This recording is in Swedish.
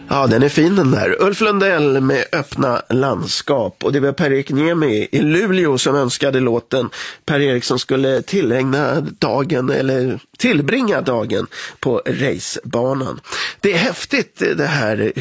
Ja, den är fin den där. Ulf Lundell med Öppna landskap. Och det var Per-Erik Niemi i Luleå som önskade låten. Per-Erik som skulle tillbringa dagen på racebanan. Det är häftigt det här